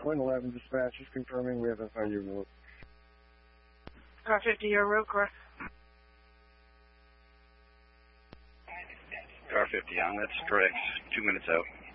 11 dispatch is confirming we haven't found your move. Car 50, your road car. Car 50 on, that's correct. 2 minutes out.